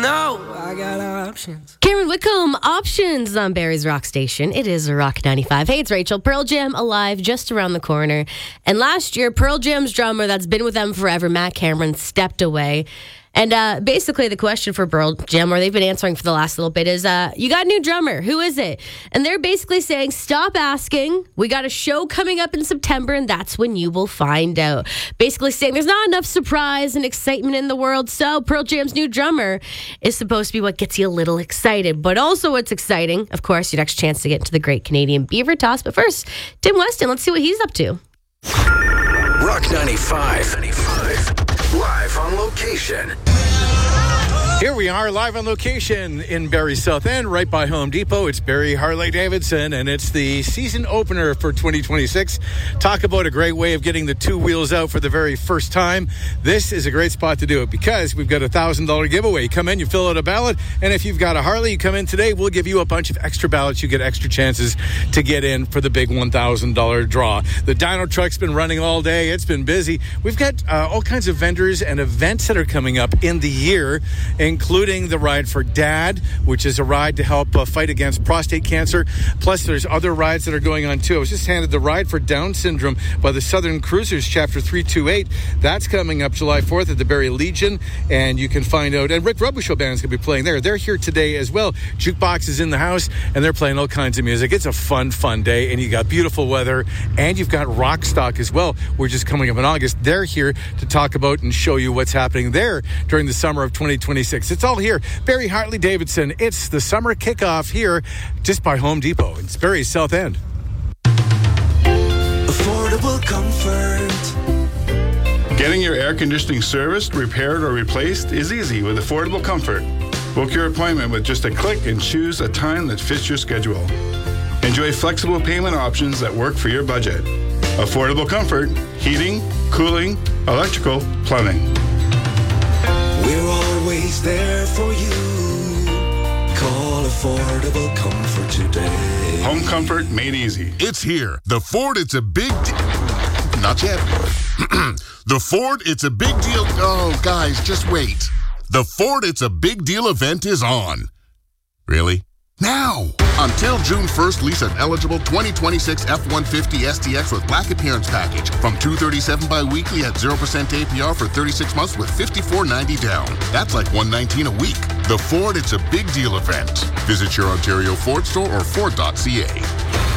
know I got options. Cameron Whitcomb, Options on Barrie's Rock Station. It is Rock 95. Hey, it's Rachel. Pearl Jam alive just around the corner. And last year, Pearl Jam's drummer that's been with them forever, Matt Cameron, stepped away. And basically the question for Pearl Jam, or they've been answering for the last little bit, is you got a new drummer. Who is it? And they're basically saying, stop asking. We got a show coming up in September, and that's when you will find out. Basically saying there's not enough surprise and excitement in the world, so Pearl Jam's new drummer is supposed to be what gets you a little excited. But also what's exciting, of course, your next chance to get into the Great Canadian Beaver Toss. But first, Tim Weston, let's see what he's up to. Rock 95. Live on location. Here we are, live on location in Barrie South End, right by Home Depot. It's Barrie Harley-Davidson, and it's the season opener for 2026. Talk about a great way of getting the two wheels out for the very first time. This is a great spot to do it because we've got a $1,000 giveaway. You come in, you fill out a ballot, and if you've got a Harley, you come in today, we'll give you a bunch of extra ballots. You get extra chances to get in for the big $1,000 draw. The dyno truck's been running all day. It's been busy. We've got all kinds of vendors and events that are coming up in the year, including the Ride for Dad, which is a ride to help fight against prostate cancer. Plus, there's other rides that are going on, too. I was just handed the Ride for Down Syndrome by the Southern Cruisers, Chapter 328. That's coming up July 4th at the Barrie Legion, and you can find out. And Rick Rubishow Band's going to be playing there. They're here today as well. Jukebox is in the house, and they're playing all kinds of music. It's a fun day, and you got beautiful weather, and you've got Rockstock as well, which is coming up in August. They're here to talk about and show you what's happening there during the summer of 2026. It's all here. Barrie Harley-Davidson. It's the summer kickoff here just by Home Depot. It's Barrie South End. Affordable comfort. Getting your air conditioning serviced, repaired, or replaced is easy with Affordable Comfort. Book your appointment with just a click and choose a time that fits your schedule. Enjoy flexible payment options that work for your budget. Affordable Comfort, heating, cooling, electrical, plumbing. We're always there for you. Call Affordable Comfort today. Home comfort made easy. It's here. The Ford, it's a big not yet. The Ford, it's a big deal. Oh, guys, just wait. The Ford, it's a big deal event is on. Really? Now! Until June 1st, lease an eligible 2026 F-150 STX with Black Appearance Package from $237 bi-weekly at 0% APR for 36 months with $54.90 down. That's like $119 a week. The Ford, it's a big deal event. Visit your Ontario Ford store or Ford.ca.